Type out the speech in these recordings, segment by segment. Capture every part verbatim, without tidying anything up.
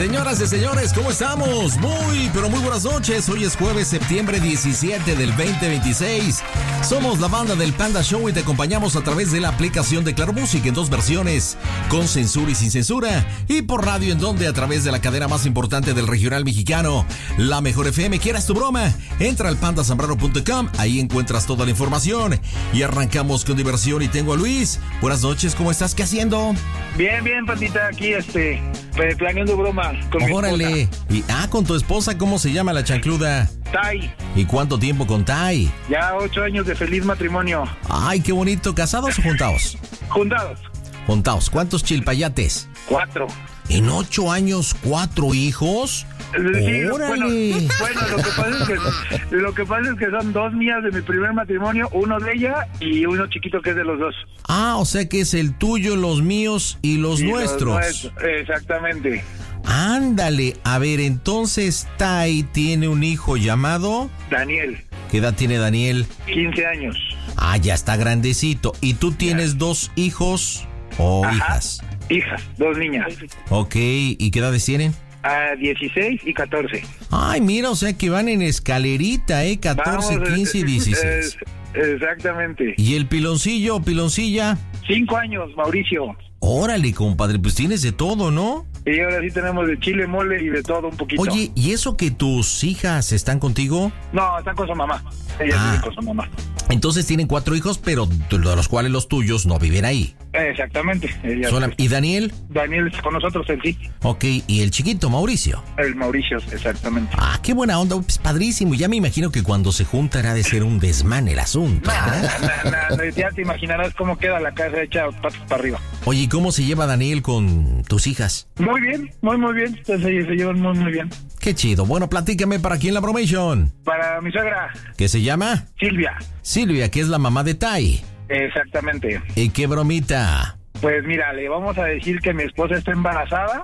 Señoras y señores, ¿cómo estamos? Muy, pero muy buenas noches. Hoy es jueves, septiembre diecisiete del veinte veintiséis. Somos la banda del Panda Show y te acompañamos a través de la aplicación de Claro Música en dos versiones, con censura y sin censura, y por radio en donde a través de la cadena más importante del regional mexicano, La Mejor F M. ¿Quieras tu broma? Entra al panda zambrano punto com, ahí encuentras toda la información. Y arrancamos con diversión y tengo a Luis. Buenas noches, ¿cómo estás? ¿Qué haciendo? Bien, bien, Pandita, aquí este, planeando broma con mi Órale. esposa. Y, ah, con tu esposa, ¿cómo se llama la chancluda? Tai. ¿Y cuánto tiempo con Tai? Ya ocho años de feliz matrimonio. Ay, qué bonito. ¿Casados o juntados? Juntados. Juntados. ¿Cuántos chilpayates? Cuatro. ¿En ocho años, cuatro hijos? Sí, ¡Órale! bueno, bueno, lo que pasa es que lo que pasa es que son dos mías de mi primer matrimonio, uno de ella y uno chiquito que es de los dos. Ah, o sea que es el tuyo, los míos y los Y nuestros. Los nuestros, exactamente. Ándale, a ver, entonces Tai tiene un hijo llamado... Daniel. ¿Qué edad tiene Daniel? quince años. Ah, ya está grandecito. ¿Y tú tienes Ya. dos hijos o Ajá. hijas? Hijas, dos niñas. Ok, ¿y qué edades tienen? A dieciséis y catorce. Ay, mira, o sea que van en escalerita, ¿eh? catorce, Vamos, quince y es- dieciséis. es- exactamente. ¿Y el piloncillo o piloncilla? Cinco años, Mauricio. Órale, compadre, pues tienes de todo, ¿no? Y ahora sí tenemos de chile, mole y de todo un poquito. Oye, ¿y eso que tus hijas están contigo? No, están con su mamá. Ella Ah. vive con su mamá. Entonces tienen cuatro hijos, pero de los cuales los tuyos no viven ahí. Exactamente. Ella, Sola- ¿Y Daniel? Daniel está con nosotros, el sí. Ok, ¿y el chiquito, Mauricio? El Mauricio, exactamente. Ah, qué buena onda, pues padrísimo. Ya me imagino que cuando se juntan ha de ser un desmán el asunto, Nah, ¿no? nah, nah, ya te imaginarás cómo queda la casa hecha patas para arriba. Oye, ¿y cómo se lleva Daniel con tus hijas? Muy bien, muy, muy bien. Entonces, se llevan muy, muy bien. Qué chido. Bueno, platícame para quién la bromation. Para mi suegra, ¿Qué se llama? Silvia. Silvia, que es la mamá de Tai. Exactamente. ¿Y qué bromita? Pues mira, le vamos a decir que mi esposa está embarazada,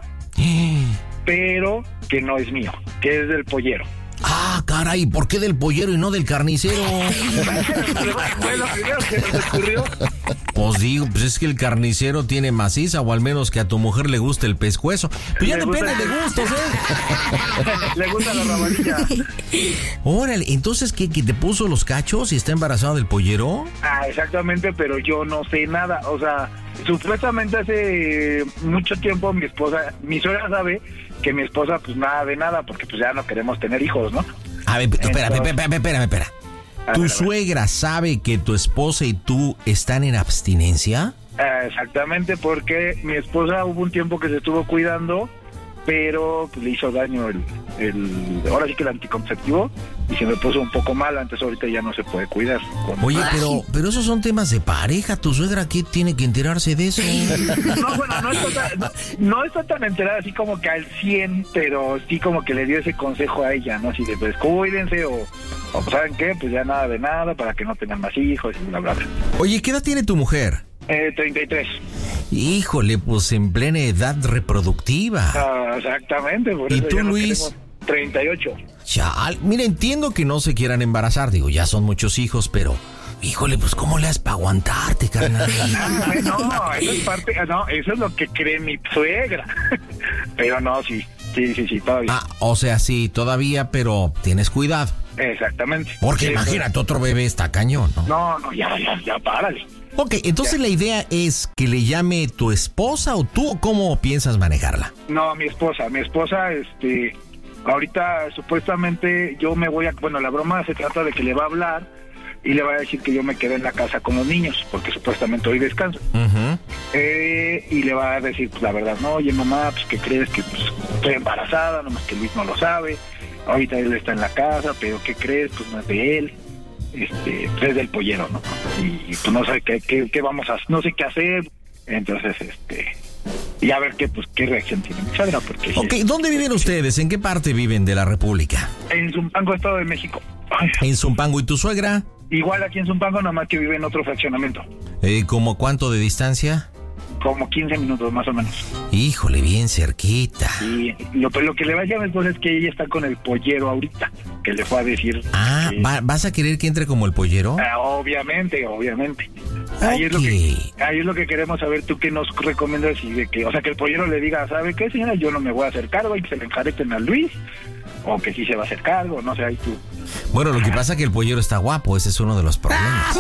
pero que no es mío, que es del pollero. Ah, caray, ¿por qué del pollero y no del carnicero? Bueno, primero que se me ocurrió. Pues digo, pues es que el carnicero tiene maciza, o al menos que a tu mujer le guste el pescuezo. Pero ya Le depende gusta- de gustos, ¿eh? Le gusta la rabanilla. Órale, entonces, ¿qué, que te puso los cachos y está embarazada del pollero? Ah, exactamente, pero yo no sé nada. O sea, supuestamente hace mucho tiempo mi esposa, mi suegra sabe que mi esposa pues nada de nada, porque pues ya no queremos tener hijos, ¿no? A ver, espérame, Entonces- espérame, espérame, espera. A ¿Tu ver, a ver. suegra sabe que tu esposa y tú están en abstinencia? Ah, exactamente, porque mi esposa hubo un tiempo que se estuvo cuidando, pero pues, le hizo daño el, el, ahora sí que el anticonceptivo, y se me puso un poco mal, antes ahorita ya no se puede cuidar. Con- Oye, pero, pero esos son temas de pareja. ¿Tu suegra qué tiene que enterarse de eso? No, bueno, no está, tan, no, no está tan enterada así como que al cien, pero sí como que le dio ese consejo a ella, ¿no? Así de, pues, cuídense o, o pues, ¿saben qué? Pues ya nada de nada para que no tengan más hijos y bla, bla, bla. Oye, ¿qué edad tiene tu mujer? Eh, treinta y tres. Híjole, pues en plena edad reproductiva. Ah, exactamente. Por ¿Y eso tú, ya no Luis? queremos treinta y ocho. Chal, mira, entiendo que no se quieran embarazar, digo, ya son muchos hijos, pero... Híjole, pues ¿cómo le has para aguantarte, carnal? No, eso es parte, no, eso es lo que cree mi suegra. Pero no, sí, sí, sí, sí, todavía. Ah, o sea, sí, todavía, pero tienes cuidado. Exactamente. Porque Sí, imagínate, otro bebé está cañón, ¿no? No, no, ya, ya, ya, párale. Ok, entonces la idea es que le llame tu esposa o tú, ¿cómo piensas manejarla? No, mi esposa, mi esposa, este, ahorita supuestamente yo me voy a, bueno, la broma se trata de que le va a hablar y le va a decir que yo me quedé en la casa con los niños, porque supuestamente hoy descanso. Ujú. Eh, y le va a decir, pues la verdad, no, oye mamá, pues ¿qué crees? Que pues, estoy embarazada, nomás que Luis no lo sabe, ahorita él está en la casa, pero ¿qué crees? Pues no es de él, este, pues es del pollero, ¿no? Y, y pues no sé qué, qué, qué vamos a, no sé qué hacer, entonces, este, y a ver qué, pues qué reacción tiene mi suegra, porque Ok, ¿dónde viven ustedes? ¿En qué parte viven de la República? en Zumpango, Estado de México. Ay, En Zumpango. ¿Y tu suegra? igual aquí en Zumpango, nomás que vive en otro fraccionamiento, Eh, ¿Cómo cuánto de distancia? como quince minutos más o menos. Híjole, bien cerquita. Y lo, lo que le va a llamar después es que ella está con el pollero ahorita, que le fue a decir. Ah, que- ¿va- ¿vas a querer que entre como el pollero? Ah, obviamente, obviamente. Ahí, Okay. es lo que, ahí es lo que queremos saber, tú qué nos recomiendas y de que, o sea, que el pollero le diga, ¿sabe qué, señora? Yo no me voy a hacer cargo y que se le enjareten a Luis, o que sí se va a hacer cargo, no sé, ahí tú. Bueno, lo que pasa es que el pollero está guapo, ese es uno de los problemas.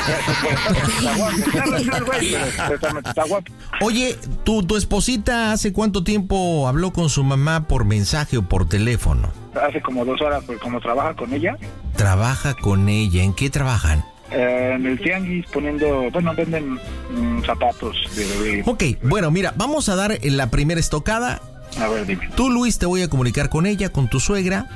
Está guapo. Oye, ¿tu, tu esposita hace cuánto tiempo habló con su mamá por mensaje o por teléfono? Hace como dos horas, pues como trabaja con ella. Trabaja con ella, ¿en qué trabajan? Eh, en el tianguis poniendo, bueno, venden mm, zapatos de bebé. Ok, bueno, mira, vamos a dar la primera estocada. A ver, dime. Tú, Luis, te voy a comunicar con ella, con tu suegra.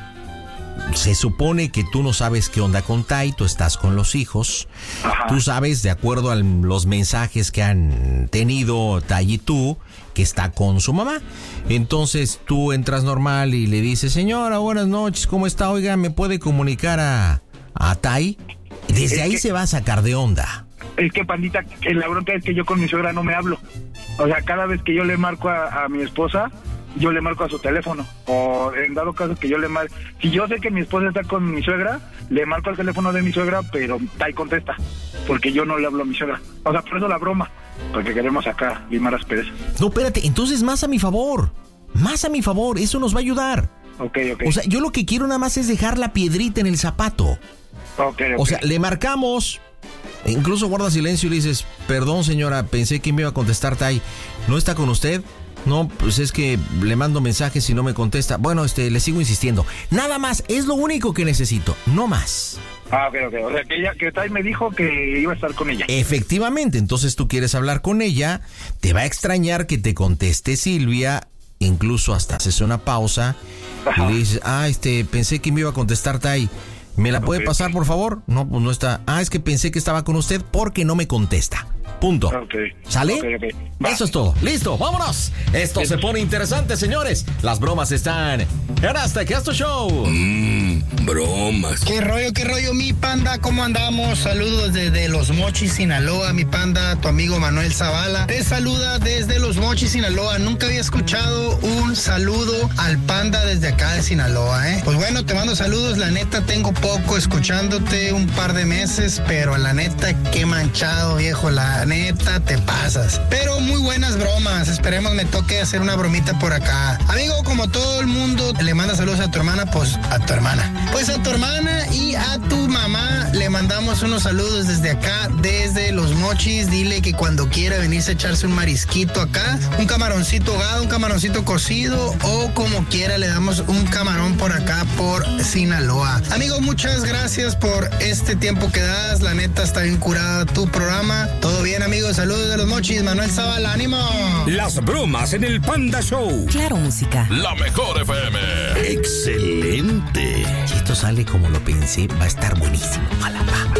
Se supone que tú no sabes qué onda con Tai, tú estás con los hijos. Ajá. Tú sabes, de acuerdo a los mensajes que han tenido Tai y tú, que está con su mamá. Entonces tú entras normal y le dices, señora, buenas noches, ¿cómo está? Oiga, ¿me puede comunicar a, a Tai? Desde Es ahí que- se va a sacar de onda. Es que, pandita, que la bronca es que yo con mi suegra no me hablo. O sea, cada vez que yo le marco a, a mi esposa, yo le marco a su teléfono. O en dado caso que yo le marco... Si yo sé que mi esposa está con mi suegra, le marco al teléfono de mi suegra, pero Tai contesta. Porque yo no le hablo a mi suegra. O sea, por eso la broma. Porque queremos acá limar asperezas. No, espérate, entonces más a mi favor. Más a mi favor, eso nos va a ayudar. Ok, ok. O sea, yo lo que quiero nada más es dejar la piedrita en el zapato. Ok, ok. O sea, le marcamos, incluso guarda silencio y le dices, perdón señora, pensé que me iba a contestar Tai, ¿no está con usted? No, pues es que le mando mensajes y no me contesta. Bueno, este, le sigo insistiendo. Nada más, es lo único que necesito, no más. Ah, ok, ok. O sea, que ella, que Tai me dijo que iba a estar con ella. Efectivamente, entonces tú quieres hablar con ella, te va a extrañar que te conteste Silvia, incluso hasta haces una pausa Ajá. y le dices, ah, este, pensé que me iba a contestar Tai. ¿Me la puede Ok. pasar, por favor? No, pues no está. Ah, es que pensé que estaba con usted porque no me contesta. Punto. Ok. ¿Sale? Ok, ok. Va. Eso es todo. Listo, vámonos. Esto se pone interesante, señores. Las bromas están en Hasta que Esto Show. Mmm, bromas. ¿Qué rollo, qué rollo, mi panda? ¿Cómo andamos? Saludos desde Los Mochis, Sinaloa, mi panda, tu amigo Manuel Zavala. Te saluda desde Los Mochis, Sinaloa. Nunca había escuchado un saludo al panda desde acá de Sinaloa, ¿eh? Pues bueno, te mando saludos. La neta, tengo poco escuchándote, un par de meses, pero la neta, qué manchado, viejo. La neta, te pasas. Pero muy buenas bromas. Esperemos me toque hacer una bromita por acá. Amigo, como todo el mundo, le manda saludos a tu hermana, pues a tu hermana. Pues a tu hermana y a tu mamá le mandamos unos saludos desde acá, desde Los Mochis. Dile que cuando quiera venirse a echarse un marisquito acá, un camaroncito ahogado, un camaroncito cocido o como quiera le damos un camarón por acá por Sinaloa. Amigo, muchas gracias por este tiempo que das. La neta está bien curada tu programa. Todo bien, amigos. Saludos de Los Mochis. Manuel Zavala, ánimo. Las bromas en el Panda Show. Claro, música. La mejor F M. Excelente. Si esto sale como lo pensé, va a estar buenísimo. Ojalá, va.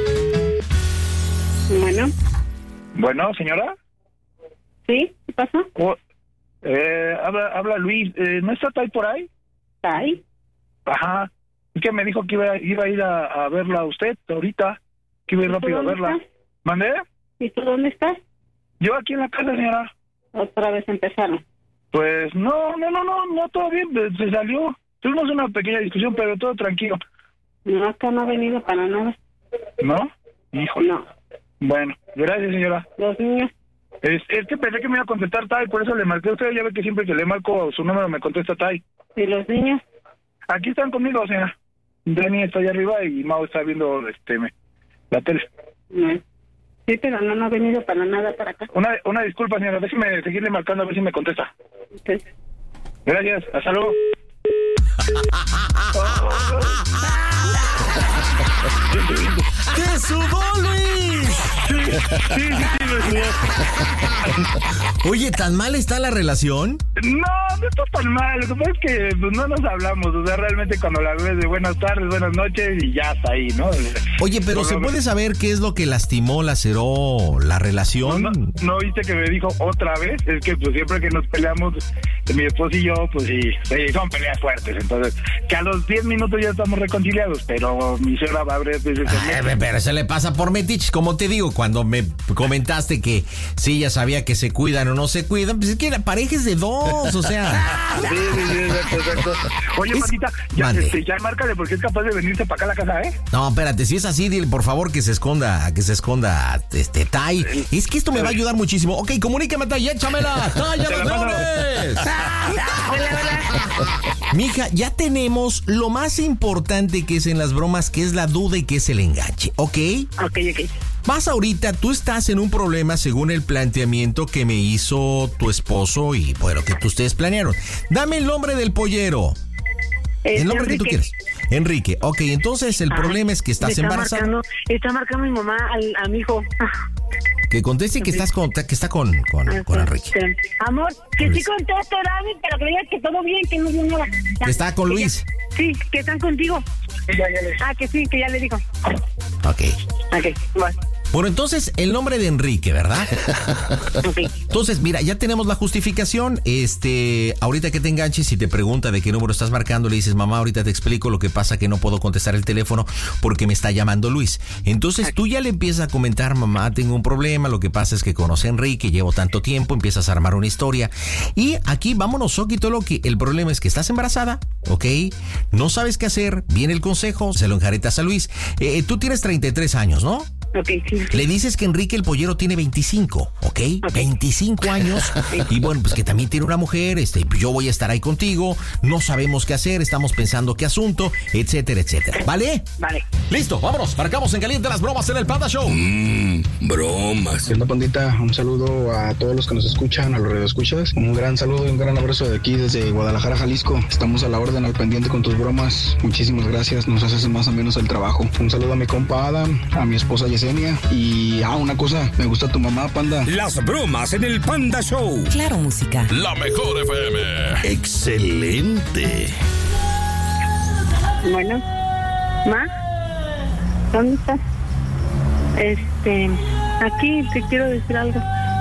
Bueno, Bueno, señora. ¿sí? ¿Qué pasa? Oh, eh, habla, habla Luis. Eh, ¿No está Tai por ahí? ¿Está ahí? Ajá. Es que me dijo que iba, iba a ir a, a verla a usted ahorita. Que iba a ir ¿Y tú rápido a dónde verla. estás? ¿Mandé? ¿Y tú dónde estás? Yo aquí en la casa, señora. Otra vez empezaron. Pues no, no, no, no, no, todo bien. pues, Se salió. Tuvimos una pequeña discusión, pero todo tranquilo. No, acá no ha venido para nada. ¿No? Híjole. No. Bueno, gracias, señora. Los niños, Es, es que pensé que me iba a contestar Tai, por eso le marqué a usted. Ya ve que siempre que le marco su número me contesta Tai. ¿y los niños? Aquí están conmigo, señora. Dani está allá arriba y Mao está viendo este me- la tele. No. Sí, pero no, no ha venido para nada para acá. Una, una disculpa, señora. Déjeme seguirle marcando a ver si me contesta. Entonces, Gracias. Hasta luego. ¡Te sudó, Luis! Sí, sí, sí, sí, me sudó. Oye, ¿tan mal está la relación? No, no está tan mal. Lo que pasa es que pues, no nos hablamos. O sea, realmente cuando la ves de buenas tardes, buenas noches y ya está ahí, ¿no? Oye, pero No, ¿se no, puede saber qué es lo que lastimó, laceró la No, relación? no, ¿no viste que me dijo otra vez? Es que pues siempre que nos peleamos, mi esposo y yo, pues sí, sí, son peleas fuertes. Entonces, que a los diez minutos ya estamos reconciliados, pero mi suegra va a abrir desde Ay, pero se le pasa por metiche. Como te digo, cuando me comentaste dijiste que sí, ya sabía que se cuidan o no se cuidan. Pues es que la pareja es de dos, o sea. Sí, sí, sí, exacto, exacto. Oye, Es- Pandita, ya, Mande. este, ya márcale porque es capaz de venirse para acá a la casa, ¿eh? No, espérate, si es así, dile por favor que se esconda, que se esconda, este, Tai. Es que esto me va a ayudar muchísimo. Ok, comunícame, Tai, échamela. Tai, ya Te los la paso. leones. Mija, ya tenemos lo más importante que es en las bromas, que es la duda y que es el enganche, ¿ok? Ok, ok. Más ahorita, tú estás en un problema según el planteamiento que me hizo tu esposo y, bueno, que tú ustedes planearon. Dame el nombre del pollero. Eh, El nombre que tú Enrique. quieres. Enrique. Ok, entonces el Ah, problema es que le estás está embarazada. Marcando, está marcando mi mamá al, a mi hijo. Que conteste que estás con, que está con, con, con Enrique. Este, Amor, que Luis. sí contesto, Dani, pero que digas que todo bien, que no viene nada. Ya. Que está con Que Luis. ya- Sí, que están contigo. Ya, ya le... Ah, que sí, que ya le digo. Ok. Ok, bueno. Bueno, entonces el nombre de Enrique, ¿verdad? Ok. Entonces, mira, ya tenemos la justificación. Este, ahorita que te enganches y te pregunta de qué número estás marcando, le dices, mamá, ahorita te explico, lo que pasa que no puedo contestar el teléfono porque me está llamando Luis. Entonces tú ya le empiezas a comentar, mamá, tengo un problema, lo que pasa es que conocí a Enrique, llevo tanto tiempo, empiezas a armar una historia. Y aquí, vámonos, Soquito, lo que el problema es que estás embarazada, ¿ok? No sabes qué hacer, viene el consejo, se lo enjaretas a Luis. Eh, tú tienes treinta y tres años, ¿no? Ok, sí, sí. Le dices que Enrique el pollero tiene veinticinco, ¿ok? veinticinco años. Y bueno, pues que también tiene una mujer, este, yo voy a estar ahí contigo, no sabemos qué hacer, estamos pensando qué asunto, etcétera, etcétera. ¿Vale? Vale. Listo, vámonos, marcamos en caliente las bromas en el Panda Show. Mmm, bromas. ¿Qué onda, pandita? Un saludo a todos los que nos escuchan, a los radioescuchas. Un gran saludo y un gran abrazo de aquí desde Guadalajara, Jalisco. Estamos a la orden, al pendiente con tus bromas. Muchísimas gracias, nos haces más o menos el trabajo. Un saludo a mi compa Adam, a mi esposa Yesenia. Y, ah, una cosa, me gusta tu mamá, Panda. Las bromas en el Panda Show. Claro, música. La mejor F M. Excelente. Bueno. ¿Ma? ¿Dónde estás? Este, aquí te quiero decir algo.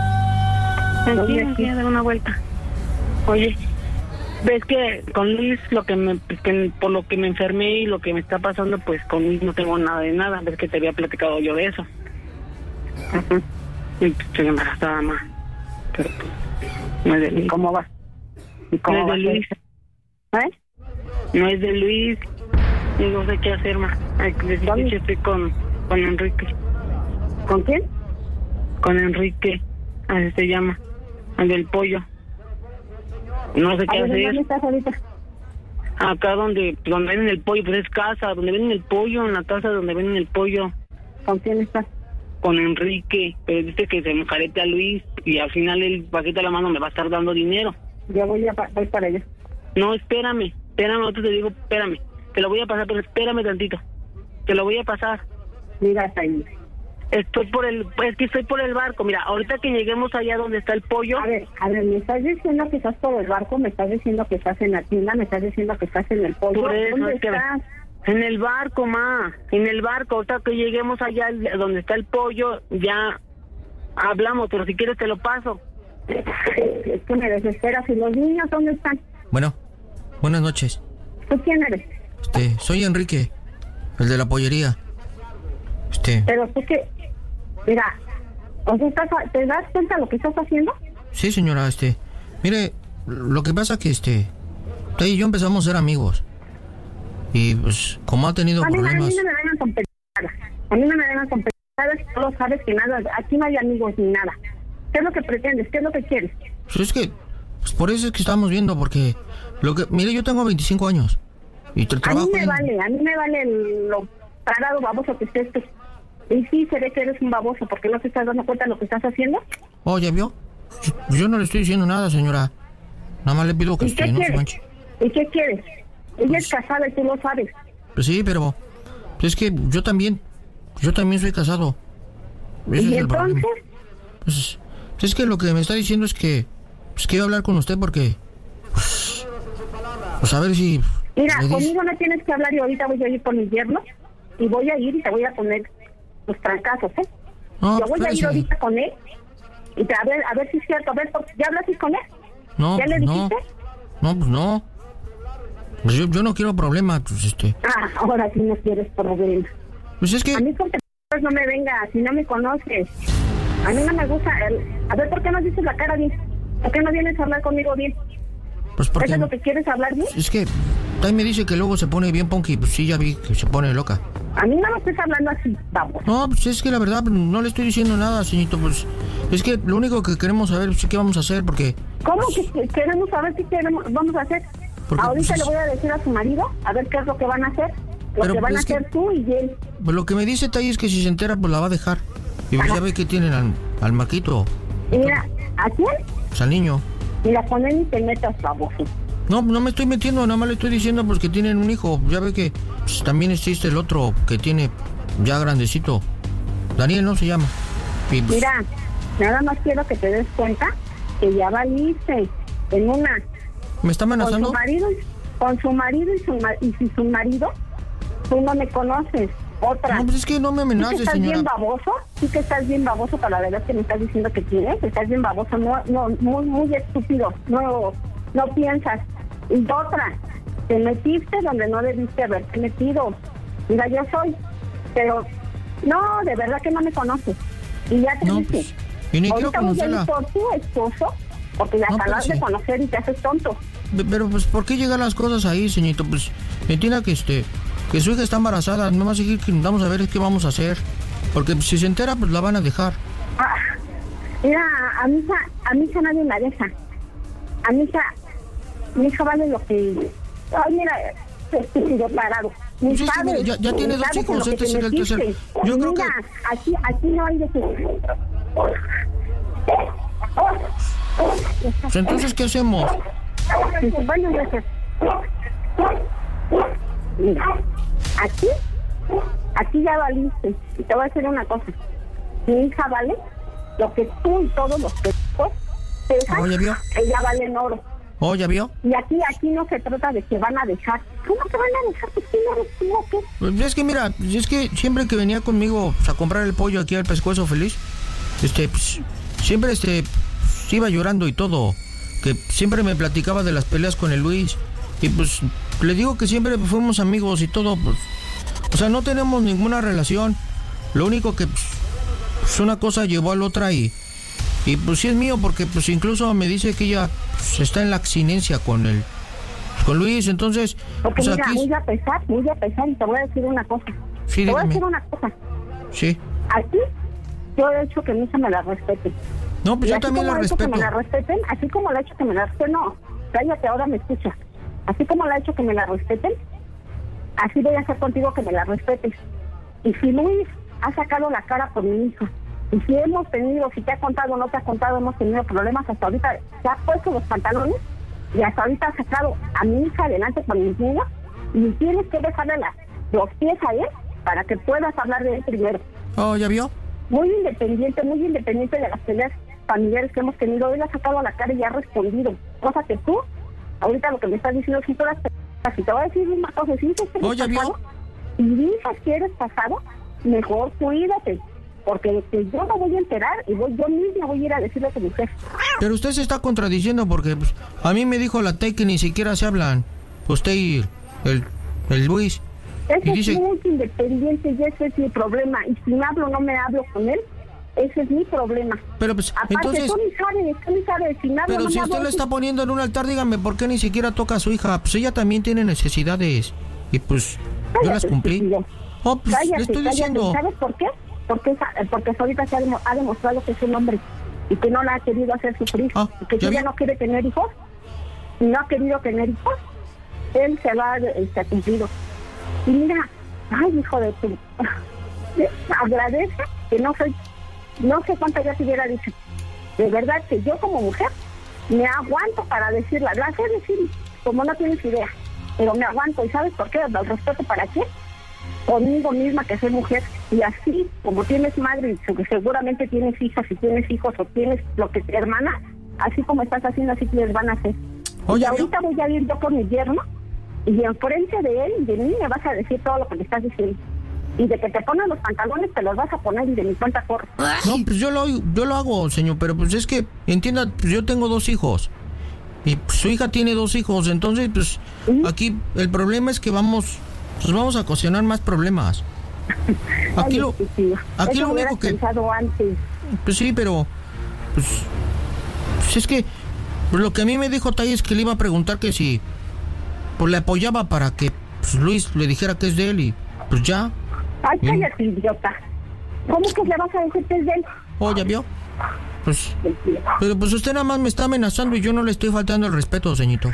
Aquí, aquí, a dar una vuelta. Oye, ves que con Luis, lo que me, que por lo que me enfermé y lo que me está pasando, pues con Luis no tengo nada de nada. Ves que te había platicado yo de eso. Ujú. Y pues, estoy embarazada, ma. Pero pues, no es de Luis. ¿Cómo va? ¿Y cómo No va es de a ser? Luis. ¿Eh? No es de Luis. Y no sé qué hacer, ma. Ay, les dije ¿Dónde? que estoy con, con Enrique. ¿Con quién? Con Enrique. Así se llama. El del pollo. No sé A qué ver, ¿dónde hacer. estás ahorita? Acá donde, donde venden el pollo, pues es casa. Donde venden el pollo, en la casa donde venden el pollo. ¿Con quién estás? Con Enrique. Pero dice que se me carete a Luis. Y al final él, bajita la mano, me va a estar dando dinero. Yo voy, a, pa- voy para allá. No, espérame. Espérame, ahorita te digo, espérame. Te lo voy a pasar, pero espérame tantito. Te lo voy a pasar. Mira, ahí. Estoy por el, es que estoy por el barco. Mira, ahorita que lleguemos allá donde está el pollo. A ver, a ver, me estás diciendo que estás por el barco, me estás diciendo que estás en la tienda, me estás diciendo que estás en el pollo. Por eso ¿Dónde es que estás? en el barco, ma, en el barco. Ahorita que lleguemos allá donde está el pollo, ya hablamos, pero si quieres te lo paso. Es que me desesperas. ¿Y los niños dónde están? Bueno, buenas noches. ¿Tú quién eres? Este, soy Enrique, el de la pollería. Este, Pero tú que... Mira, o sea, estás- ¿te das cuenta de lo que estás haciendo? sí, señora, este, mire, lo que pasa que este, usted y yo empezamos a ser amigos. Y pues, como ha tenido A mí, a mí problemas. no me vengan con pendejadas. A mí no me vengan con pendejadas. Tú lo sabes que nada, aquí no hay amigos ni nada. ¿Qué es lo que pretendes? ¿Qué es lo que quieres? Pues es que, pues por eso es que estamos viendo, porque lo que, mire, yo tengo veinticinco años. Y el A mí trabajo. me vale, a mí me vale el- lo parado baboso que estés tú. Y sí, se ve que eres un baboso, porque no te estás dando cuenta de lo que estás haciendo. Oye, ¿vio? Yo, yo no le estoy diciendo nada, señora. Nada más le pido que ¿Y usted qué no se quieres? manche. ¿Y qué quieres? Ella es casada y tú lo sabes. Pues sí, pero es que yo también, yo también soy casado. Ese ¿Y es el problema. entonces? Pues, es que lo que me está diciendo es que, pues quiero hablar con usted porque, pues, pues a ver si... Mira, me dice- conmigo no tienes que hablar y ahorita voy a ir por mi yerno. Y voy a ir y te voy a poner los trancazos, ¿eh? No, Yo voy a ir espérese. ahorita con él y te, a ver a ver si es cierto. A ver, ¿ya hablaste con él? No, ¿Ya le pues no. dijiste? No, pues no. Pues yo, yo no quiero problemas, pues este... Ah, ahora sí no quieres problema. Pues es que... A mí con pendejadas no me vengas, si no me conoces. A mí no me gusta el... A ver, ¿por qué no dices la cara bien? ¿Por qué no vienes a hablar conmigo bien? Pues porque... ¿Eso es lo que quieres hablar bien? Es que Tay me dice que luego se pone bien punky. Pues sí, ya vi que se pone loca. A mí no me estés hablando así, vamos. No, pues es que la verdad no le estoy diciendo nada, señorito. Pues es que lo único que queremos saber es qué vamos a hacer, porque... ¿Cómo que queremos saber qué queremos, vamos a hacer? Porque, Ahorita pues, le voy a decir a su marido a ver qué es lo que van a hacer. Lo Pero, que van pues, a es que- hacer tú y él. Pues lo que me dice Tay es que si se entera, pues la va a dejar. Y pues Ajá. ya ve que tienen al, al Marquito, Y mira, ¿a quién? pues al niño. Mira, con él ni te metas, baboso. No, no me estoy metiendo, nada más le estoy diciendo pues que tienen un hijo. Ya ve que pues, también existe el otro que tiene ya grandecito. Daniel no se llama. Y, pues, Mira, nada más quiero que te des cuenta que ya valiste en una... ¿me está Con amenazando? su marido, con su marido y su, ma- y si su marido, tú no me conoces. Otra. No, pues es que no me ¿Sí que amenaces, estás señora. bien baboso? Sí que estás bien baboso para la verdad que me estás diciendo que tienes. Estás bien baboso, no, no, muy, muy estúpido. No, no piensas. Y otra, te metiste donde no debiste haberte metido. Mira, yo soy, pero no, de verdad que no me conoces. Y ya te No, dije. pues, y ni quiero Ahorita voy a ir conocerla. por tu esposo, porque la No, pero acabas de sí. conocer y te haces tonto. Pe- Pero pues, ¿por qué llegan las cosas ahí, señorito? Pues, entienda que este, que su hija está embarazada. No va a seguir que vamos a ver qué vamos a hacer. Porque pues, si se entera, pues la van a dejar. Ah, mira, a mi hija, a mi hija nadie la deja. A mi hija, mi hija vale lo que... Ay, mira, estúpido parado. Mis Sí, sí, padres, mira, ya- ya tiene dos ¿sabes hijos, en lo que este te será el metiste? tercero. Yo creo Mira, aquí, aquí no hay de que... Pues, entonces, ¿qué hacemos? Bueno, gracias. Mira, aquí, aquí ya valiste. Y te voy a decir una cosa. Mi hija vale lo que tú y todos los que dejan, Oh, ¿ya vio? ella vale en oro. ¿Oh, ya vio? Y aquí, aquí no se trata de que van a dejar. ¿Cómo que van a dejar? ¿Pues quién eres tú o qué? Pues, es que mira, es que siempre que venía conmigo pues, a comprar el pollo aquí al Pescuezo Feliz, este, pues, siempre este, pues, iba llorando y todo. Que siempre me platicaba de las peleas con el Luis. Y pues le digo que siempre fuimos amigos y todo. Pues, o sea, no tenemos ninguna relación. Lo único que pues, pues, una cosa llevó a la otra y, y pues sí es mío porque pues incluso me dice que ella pues, está en la abstinencia con el con Luis. Entonces, Porque pues mira, aquí... muy a pesar, muy a pesar, y te voy a decir una cosa. Sí, te voy a dígame. decir una cosa. Sí. Aquí, yo he hecho que mi hija me la respete. No, pues Y yo así también como la he hecho que respeto. me la respeten, así como le he hecho que me la respeten, no, cállate, ahora me escucha. Así como le he hecho que me la respeten, así voy a hacer contigo que me la respetes. Y si Luis ha sacado la cara por mi hija, y si hemos tenido, si te ha contado o no te ha contado, hemos tenido problemas hasta ahorita, se ha puesto los pantalones y hasta ahorita ha sacado a mi hija adelante con mis niños, y tienes que dejarle las, los pies a él para que puedas hablar de él primero. Oh, ¿ya vio? Muy independiente, muy independiente de las peleas familiares que hemos tenido. Él ha sacado a la cara y ha respondido. Cosa que tú, ahorita lo que me estás diciendo, si todas las... Si te voy a decir una cosa, si dices que eres Oh, ¿ya vio? casado, y dices que eres casado, mejor cuídate. Porque este, yo me voy a enterar y voy, yo misma voy a ir a decirle a tu mujer. Pero usted se está contradiciendo porque pues, a mí me dijo la T que ni siquiera se hablan. Usted y el, el Luis. Ese Y es dice- muy independiente y ese es mi problema. Y si me hablo o no me hablo con él, ese es mi problema. Pero pues, Aparte, entonces... tú ni sabes, tú ni sabes, si me hablo o Pero no si me usted hablo, le está poniendo en un altar, dígame, ¿por qué ni siquiera toca a su hija? Pues ella también tiene necesidades. Y pues, yo cállate, las cumplí. estúpido. Oh, pues, Cállate, le estoy cállate. diciendo... ¿Sabes por qué? Porque, esa, porque ahorita se ha, demo- ha demostrado que es un hombre y que no la ha querido hacer sufrir. Ah, y que ¿ya si ella vio? no quiere tener hijos, y no ha querido tener hijos, él se lo ha este, cumplido. Y mira, ay, hijo de tu... Agradece que no soy... No sé cuánto ya te hubiera dicho. De verdad que yo como mujer me aguanto para decirla. La sé decir como no tienes idea. Pero me aguanto. ¿Y sabes por qué? ¿El respeto para qué? Conmigo misma, que soy mujer. Y así, como tienes madre y que seguramente tienes hijas, si tienes hijos o tienes lo que te hermana, así como estás haciendo, así que les van a hacer. Oye, y ahorita voy a ir yo por mi yerno y enfrente de él y de mí me vas a decir todo lo que me estás diciendo. Y de que te ponen los pantalones te los vas a poner y de mi cuenta corre. No, pues yo lo, yo lo hago, señor, pero pues es que, entienda, pues yo tengo dos hijos. Y pues, su hija tiene dos hijos, entonces, pues, ¿Mm? aquí el problema es que vamos, pues vamos a ocasionar más problemas. Aquí Ay, lo, estúpido. aquí Eso lo hubieras único que... pensado antes. Pues sí, pero... Pues, pues es que... Pues lo que a mí me dijo Tai es que le iba a preguntar que si... Pues le apoyaba para que pues, Luis le dijera que es de él y... Pues ya. Ay, cállate, idiota. ¿Cómo que le vas a decir que es de él? Oh, ¿ya vio? Pues... Pero pues usted nada más me está amenazando y yo no le estoy faltando el respeto, señorito.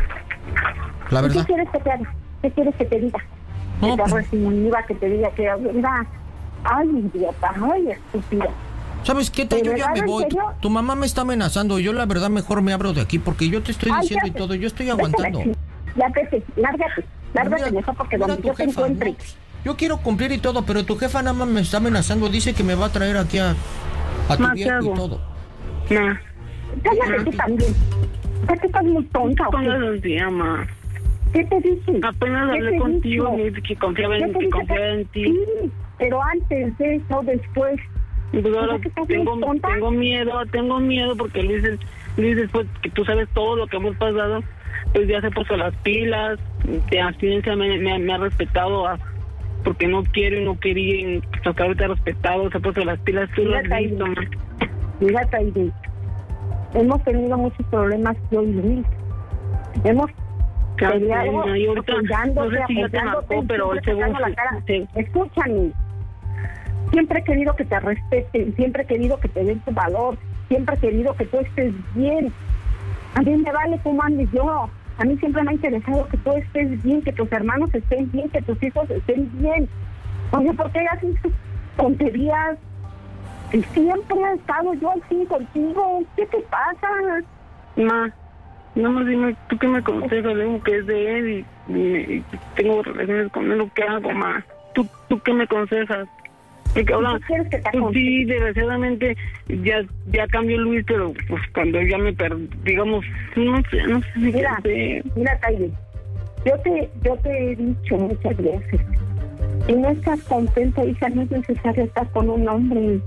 La verdad. ¿Qué quieres que te haga? ¿Qué quieres que te diga? No, que te pues... iba que te diga que... Mira, ay, idiota, ay, estúpida. ¿Sabes qué? Yo ya me voy. Tu, tu mamá me está amenazando. Yo la verdad mejor me abro de aquí porque yo te estoy ay, diciendo y todo. Yo estoy aguantando. Ya vete, lárgate. Lárgate mejor porque donde yo te encuentre. No, yo quiero cumplir y todo, pero tu jefa nada más me está amenazando. Dice que me va a traer aquí a, a tu viejo y todo. No. Cállate tú también. Ya que estás muy tonta. ¿Cómo los días, ma? ¿Qué te dije? Apenas hablé contigo y que confiaba en, que confiaba en ti. Sí, pero antes de eso, después. Pues ahora tengo, tengo miedo, tengo miedo porque Luis, Luis, después que tú sabes todo lo que hemos pasado, pues ya se puso las pilas, de abstinencia me, me, me ha respetado a, porque no quiero y no quería, hasta ahorita ha respetado, se ha puesto las pilas, tú lo has visto. Mira, Taide, hemos tenido muchos problemas yo y Luis, hemos peleado, y ahorita, no sé si ya te marcó, pero el segundo... Sí. Escúchame. Siempre he querido que te respeten, siempre he querido que te den tu valor, siempre he querido que tú estés bien. A mí me vale cómo andes yo. A mí siempre me ha interesado que tú estés bien, que tus hermanos estén bien, que tus hijos estén bien. Oye, ¿por qué haces tonterías? Y siempre he estado yo al fin contigo. ¿Qué te pasa? Ma, no más dime, ¿tú qué me aconsejas? Digo que es de él y, y, y tengo relaciones con él, ¿qué hago, ma? ¿Tú, tú qué me aconsejas? Porque ahora, pues sí, desgraciadamente ya ya cambió Luis, pero pues cuando ya me perdí, digamos, no sé, no sé si mira, sé. Mira, Taide, yo te, yo te he dicho muchas veces, si no estás contenta, hija, no es necesario estar con un hombre.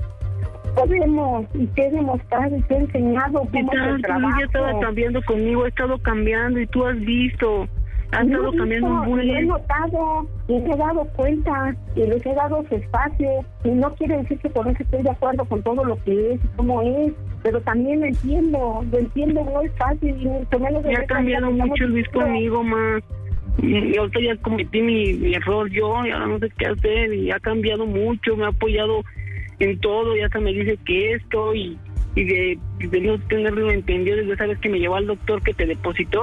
Podemos, y te he demostrado, y te he enseñado cómo se trabaja. Luis ya estaba cambiando conmigo, he estado cambiando, y tú has visto... Han no, estado cambiando muy bien. Lo he notado, y me he dado cuenta, y les he dado su espacio, y no quiere decir que por eso estoy de acuerdo con todo lo que es y cómo es, pero también lo entiendo, lo entiendo, no es fácil. Y mucho menos me ha cambiado mucho Luis conmigo, más. Y ahorita ya cometí mi, mi error yo, y ahora no sé qué hacer, y ha cambiado mucho, me ha apoyado en todo, y hasta me dice que esto, y, y de, de no tenerlo entendido desde esa vez que me llevó al doctor que te depositó.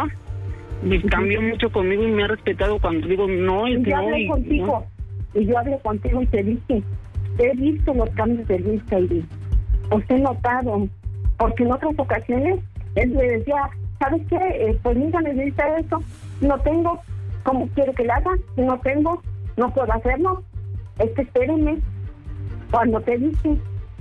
Me cambió mucho conmigo y me ha respetado cuando digo no y, y yo no. Hablé y, contigo, no. y yo hablé contigo y te dije, he visto los cambios de Luis, Taide. Os he notado, porque en otras ocasiones él me decía, ¿sabes qué? Eh, pues mira, necesita eso, no tengo, ¿cómo quiere que lo haga? Si no tengo, no puedo hacerlo. Es que espérenme. Cuando te dije,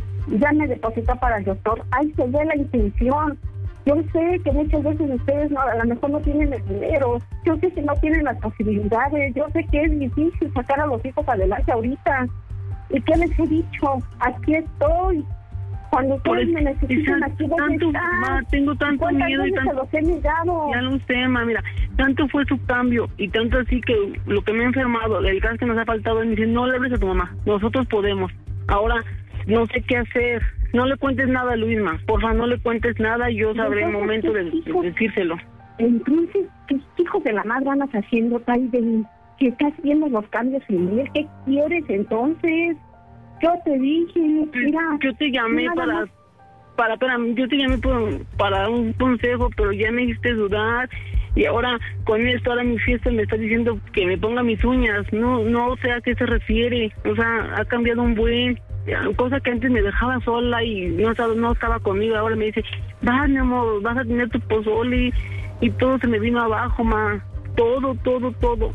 ya me depositó para el doctor, ahí se ve la intención. Yo sé que muchas veces ustedes no, a lo mejor no tienen el dinero, yo sé que no tienen las posibilidades, yo sé que es difícil sacar a los hijos adelante ahorita. ¿Y qué les he dicho? Aquí estoy. Cuando ustedes me necesitan, aquí voy a estar. Ma, tengo tanto miedo y tanto... se los he negado. Ya lo sé, ma, mira, tanto fue su cambio y tanto así que lo que me ha enfermado, el gas que nos ha faltado, me dice, no le hables a tu mamá, nosotros podemos. Ahora, no sé qué hacer. No le cuentes nada a Luisma, porfa, no le cuentes nada y yo sabré el momento de, de decírselo. Entonces, ¿qué hijos de la madre andas haciendo, Taide? Que estás viendo los cambios en él, ¿qué quieres entonces? Yo te dije, mira... Yo te llamé para, para, para, yo te llamé por, para un consejo, pero ya me hiciste dudar y ahora con esto, ahora mi fiesta me está diciendo que me ponga mis uñas, no, no sé a qué se refiere, o sea, ha cambiado un buen... cosa que antes me dejaba sola y no estaba, no estaba conmigo, ahora me dice, vas mi amor, vas a tener tu pozole y todo se me vino abajo, ma, todo, todo, todo.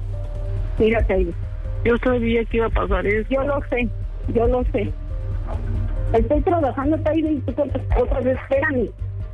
Mira, Taide, yo sabía que iba a pasar eso. Yo lo sé, yo lo sé. Estoy trabajando, Taide, y tú otra vez, espérame.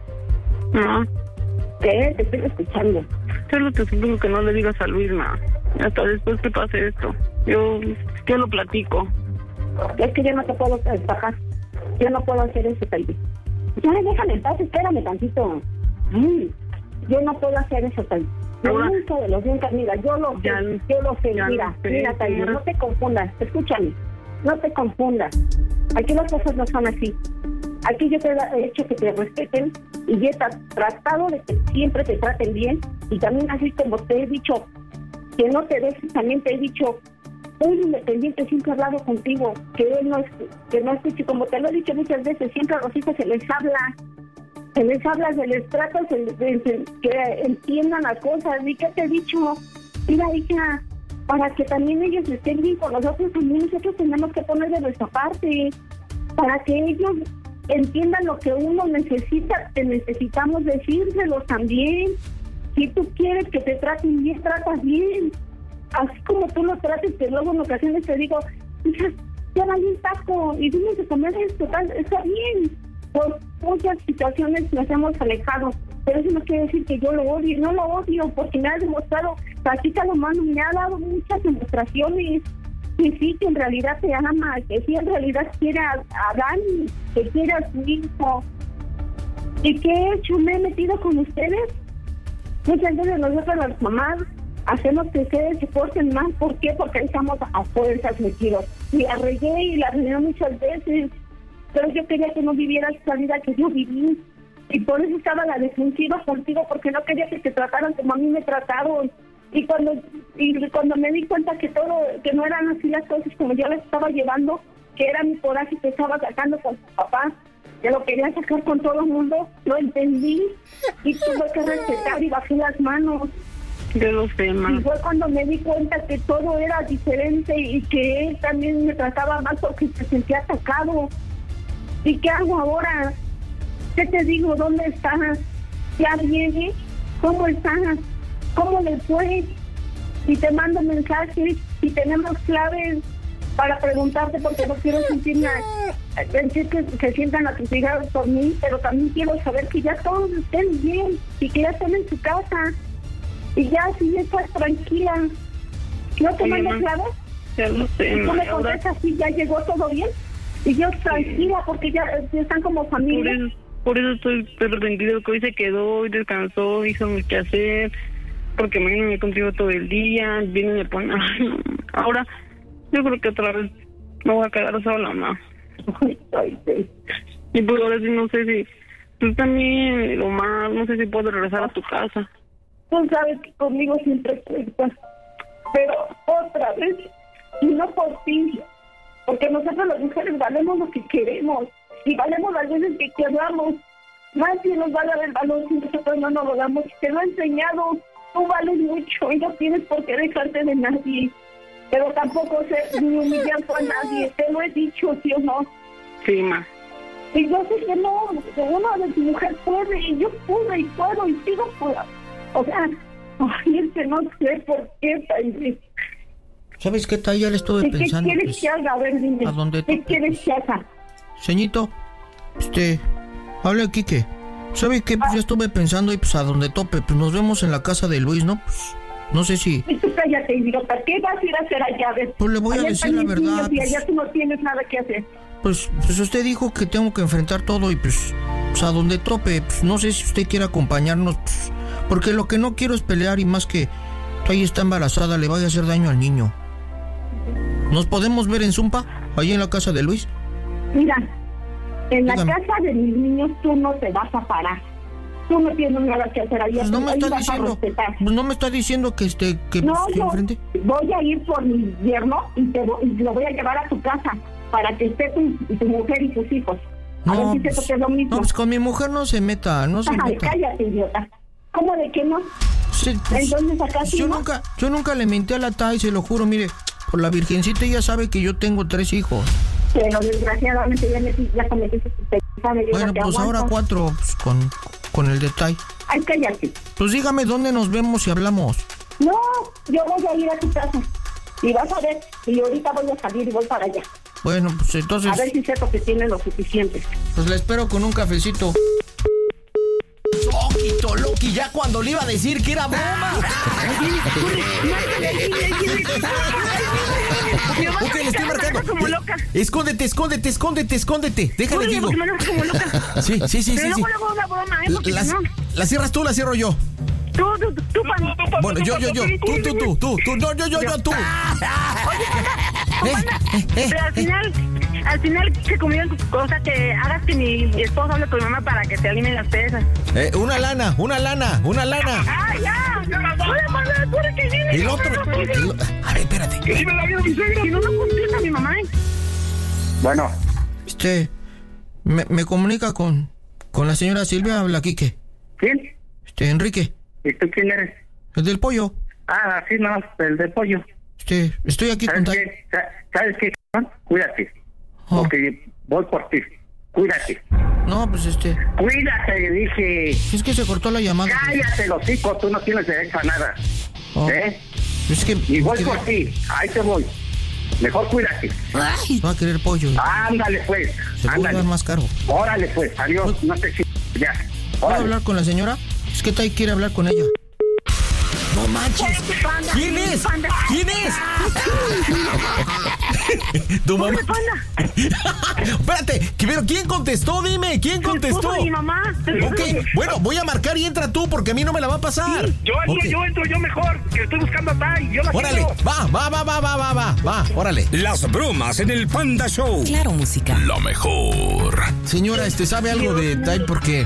Ah. ¿Qué? Te estoy escuchando. Solo te supongo que no le digas a Luis, ma, hasta después que pase esto. Yo, yo lo platico. Es que yo no te puedo bajar. Yo no puedo hacer eso, Taide. Ya, déjame en paz, espérame tantito. Mm, yo no puedo hacer eso, Taide. Yo nunca de los nunca, mira, yo lo sé, ya, yo lo sé, mira, sé, mira, Taide, no te confundas, escúchame, no te confundas. Aquí las cosas no son así. Aquí yo te he hecho que te respeten y he tratado de que siempre te traten bien. Y también así como te he dicho que no te dejes, también te he dicho, muy independiente, siempre he hablado contigo, que él no es, que no escuche, como te lo he dicho muchas veces, siempre a los hijos se les habla, se les habla, se les trata, se les, se, se, que entiendan las cosas. ¿Y qué te he dicho? Mira, hija, para que también ellos estén bien con nosotros, también nosotros tenemos que poner de nuestra parte, para que ellos entiendan lo que uno necesita, que necesitamos decírselos también. Si tú quieres que te traten bien, tratas bien. Así como tú lo trates, que luego en ocasiones te digo, hija, ya vaya un taco y dime de comer esto, tal, está bien. Por muchas situaciones nos hemos alejado, pero eso no quiere decir que yo lo odie, no lo odio, porque me ha demostrado, Tachita lo mano, me ha dado muchas demostraciones, que sí, que en realidad te ama, que sí, en realidad quiere a, a Dani, que quiere a su hijo. ¿Y qué he hecho? Me he metido con ustedes. Muchas veces nosotros las mamás hacemos que ustedes se porten mal. ¿Por qué? Porque estamos a fuerzas metidos. Y la regué y la regué muchas veces, pero yo quería que no vivieras esa vida que yo viví. Y por eso estaba la defensiva contigo, porque no quería que te trataran como a mí me trataron. Y cuando y cuando me di cuenta que todo, que no eran así las cosas como yo las estaba llevando, que era mi coraje que estaba sacando con tu papá, que lo quería sacar con todo el mundo, lo entendí y tuve que respetar y bajé las manos. Yo lo sé, ma. Y fue cuando me di cuenta que todo era diferente y que él también me trataba mal porque se sentía atacado. ¿Y qué hago ahora? ¿Qué te digo? ¿Dónde estás? ¿Ya viene? ¿Cómo estás? ¿Cómo le fue? Y te mando mensajes y tenemos claves para preguntarte, porque no quiero sentirme, decir que, que sientan a tus hijas por mí, pero también quiero saber que ya todos estén bien y que ya estén en su casa y ya así estás tranquila. ¿No te mando claves? Ya lo sé, y tú me contestas si ya llegó todo bien y yo tranquila porque ya, ya están como familia. Por eso, por eso estoy tranquilo, que hoy se quedó, hoy descansó, hizo mi quehacer, porque mañana me contigo todo el día, viene y me pone, ay, no. Ahora yo creo que otra vez me voy a quedar sola, mamá. Y pues ahora sí no sé si tú también, lo más, no sé si puedo regresar a tu casa. Tú sabes que conmigo siempre cuentas, pero otra vez, y no por ti, porque nosotros las mujeres valemos lo que queremos, y valemos las veces que queramos. Nadie nos va a dar el valor si nosotros no nos lo damos. Te lo he enseñado, tú vales mucho y no tienes por qué dejarte de nadie. Pero tampoco sé ni humillar a nadie, te lo he dicho, ¿sí o no? Sí, ma. Y yo sé que no, que una de tu mujer puede, y yo pude, y puedo, y sigo por... O sea, ay, es que no sé por qué, Taide. ¿Sabes qué, Taide? Ya le estuve ¿Qué pensando. ¿Qué quieres pues, que haga? A ver, dime. ¿A dónde ¿Qué tope, quieres pues? que haga? Señito, este, habla Quique. ¿Sabe qué? Pues ya estuve pensando y pues a donde tope, pues nos vemos en la casa de Luis, ¿no? Pues no sé si... Y tú cállate, idiota, ¿qué vas a ir a hacer allá? A ver, pues le voy a allá decir la están mis verdad. niños y Pues, allá tú no tienes nada que hacer. pues, pues usted dijo que tengo que enfrentar todo y pues, pues a donde tope, pues no sé si usted quiere acompañarnos, pues, porque lo que no quiero es pelear y más que ahí está embarazada, le vaya a hacer daño al niño. ¿Nos podemos ver en Zumpa, ahí en la casa de Luis? Mira, en la Dígame. casa de mis niños tú no te vas a parar. Tú no tienes nada que hacer allá. Pues no me ahí está vas a diciendo, respetar. pues no me está diciendo que este, que No, pues, que yo enfrente. voy a ir por mi yerno y, te voy- y lo voy a llevar a tu casa para que esté tu, tu mujer y tus hijos. A ver No, si te pues, toque lo mismo. no, pues con mi mujer no se meta, no se Ay, meta. cállate, idiota. ¿Cómo de que no? Sí, pues, Entonces acá sí yo no. nunca, yo nunca le menté a la Tai, se lo juro, mire, por la virgencita ella sabe que yo tengo tres hijos. Pero desgraciadamente ya, me, ya cometiste tu pecado. Yo Bueno, no te pues aguanto. ahora cuatro, pues, con, con el detalle. Ay, cállate. Pues dígame dónde nos vemos y hablamos. No, yo voy a ir a tu casa. Y vas a ver, y ahorita voy a salir y voy para allá. Bueno, pues entonces, A ver si es cierto que tiene lo suficiente. pues la espero con un cafecito. Loquito, Loki, ya cuando le iba a decir que era broma. Ok, le estoy marcando. Como loca. Escóndete, escóndete, escóndete, escóndete. Déjale, Oye, digo. porque me enojo como loca. Sí, sí, sí, Pero sí, sí. luego le hago una broma, ¿eh? Porque La, si no... la cierras tú, la cierro yo. Tú, tú, tú, tú, pan, tú, pan, Bueno, tú, yo, pan, yo, yo. tú, Tú, tú, tú, tú, tú. No, yo, yo, yo, tú. Oye, Eh, eh, eh, pero al eh. final, al final que conmigo, cosa que hagas que mi esposo hable con mi mamá para que te alineen las pesas. Eh, una lana, una lana, una lana. ¡Ah, ya! ¡Oye, mamá, tú que viene! El otro... el- a ver, espérate. Que dime la vida, mi suegra. Si no, no contesta mi mamá. Bueno, Este, me, me comunica con, con la señora Silvia, habla Quique. ¿quién? Este, Enrique, ¿Y tú quién eres? el del pollo. Ah, sí, no, el de pollo. Este, estoy aquí con... ¿Sabes qué? Sa- ¿Sabes qué? cabrón? Cuídate, Oh, porque voy por ti. Cuídate. no, pues este, Cuídate, dije. es que se cortó la llamada. Cállate, los hijos, tú no tienes derecho a nada. Oh, ¿Eh? es que... Y voy que- por ti, ahí te voy. Mejor cuídate. Va a querer pollo. Ándale, pues. Se puede Ándale. dar más caro. Órale, pues. Adiós. No te chingues. Ya. ¿Puedo Órale. hablar con la señora? Es que Tai quiere hablar con ella. No manches. ¿Quién es? ¿Quién es? Tu mamá. Espérate, pero ¿quién contestó? Dime, ¿quién contestó? Mi mamá. Ok, bueno, voy a marcar y entra tú porque a mí no me la va a pasar. Yo entro, Ok. yo entro, yo mejor. Que estoy buscando a Tai. Yo la Órale, quiero. va, va, va, va, va, va, va, va, órale. Las bromas en el Panda Show. Claro, música. Lo mejor. Señora, este, ¿sabe algo de Tai? Porque